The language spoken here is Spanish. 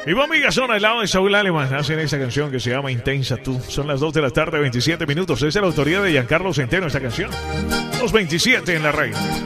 Mi amiga son al lado de Saúl Aleman. Hacen esa canción que se llama Intensa Tú. Son las 2 de la tarde, 27 minutos. Es de la autoría de Giancarlo Centeno esta canción. Los 27 en la red.